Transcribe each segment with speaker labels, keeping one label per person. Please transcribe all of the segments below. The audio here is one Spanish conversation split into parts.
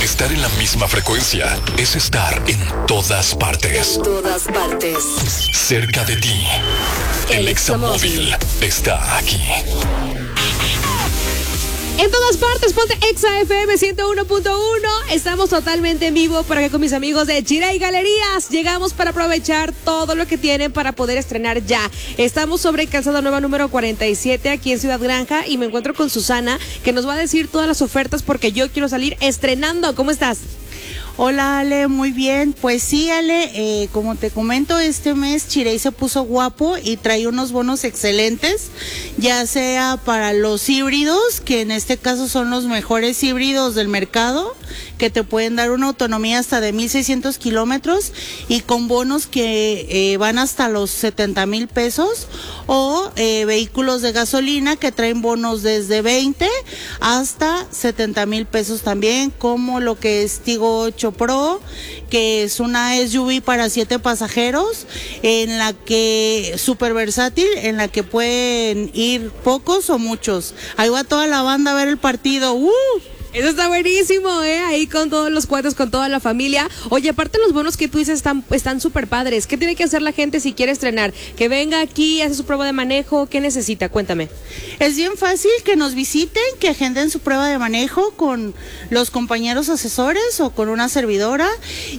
Speaker 1: Estar en la misma frecuencia es estar en todas partes.
Speaker 2: En todas partes.
Speaker 1: Cerca de ti. El Examóvil está aquí.
Speaker 3: En todas partes, ponte Exa FM 101.1. Estamos totalmente en vivo por acá con mis amigos de Chirey Galerías. Llegamos para aprovechar todo lo que tienen para poder estrenar ya. Estamos sobre Calzada Nueva número 47 aquí en Ciudad Granja y me encuentro con Susana, que nos va a decir todas las ofertas porque yo quiero salir estrenando. ¿Cómo estás?
Speaker 4: Hola Ale, muy bien. Pues sí Ale, como te comento, este mes Chirey se puso guapo y trae unos bonos excelentes, ya sea para los híbridos, que en este caso son los mejores híbridos del mercado, que te pueden dar una autonomía hasta de 1,600 kilómetros y con bonos que van hasta los 70,000 pesos, o vehículos de gasolina que traen bonos desde 20 hasta 70,000 pesos también, como lo que es Tigo 8 Pro, que es una SUV para 7 pasajeros, en la que súper versátil, en la que pueden ir pocos o muchos. Ahí va toda la banda a ver el partido.
Speaker 3: Eso está buenísimo, ahí con todos los cuates, con toda la familia. Oye, aparte los bonos que tú dices están súper padres. ¿Qué tiene que hacer la gente si quiere estrenar? Que venga aquí, hace su prueba de manejo. ¿Qué necesita? Cuéntame.
Speaker 4: Es bien fácil que nos visiten, que agenden su prueba de manejo con los compañeros asesores o con una servidora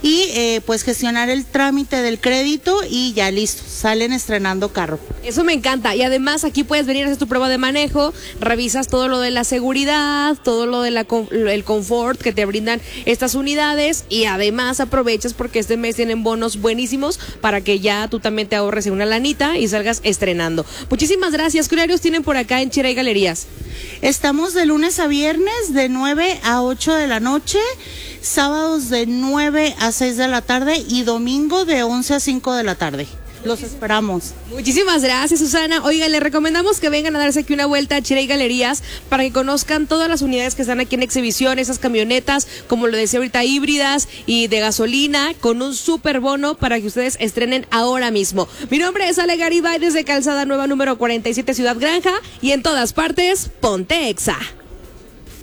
Speaker 4: y pues gestionar el trámite del crédito y ya listo, salen estrenando carro.
Speaker 3: Eso me encanta. Y además aquí puedes venir a hacer tu prueba de manejo, revisas todo lo de la seguridad, todo lo de el confort que te brindan estas unidades y además aprovechas porque este mes tienen bonos buenísimos para que ya tú también te ahorres en una lanita y salgas estrenando. Muchísimas gracias. ¿Qué horarios tienen por acá en Chirey Galerías?
Speaker 4: Estamos de lunes a viernes de 9 a 8 de la noche, sábados de 9 a 6 de la tarde y domingo de 11 a 5 de la tarde. Los esperamos.
Speaker 3: Muchísimas gracias, Susana. Oigan, les recomendamos que vengan a darse aquí una vuelta a Chirey Galerías para que conozcan todas las unidades que están aquí en exhibición, esas camionetas, como lo decía ahorita, híbridas y de gasolina, con un súper bono para que ustedes estrenen ahora mismo. Mi nombre es Ale Garibay desde Calzada Nueva número 47, Ciudad Granja, y en todas partes, ponte Exa.